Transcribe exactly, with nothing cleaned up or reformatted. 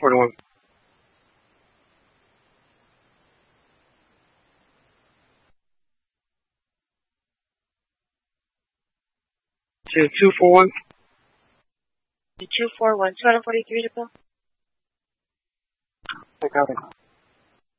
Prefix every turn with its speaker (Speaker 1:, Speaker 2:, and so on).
Speaker 1: forty-one. To two four one.
Speaker 2: two four one, two forty-three to go.
Speaker 1: I got it.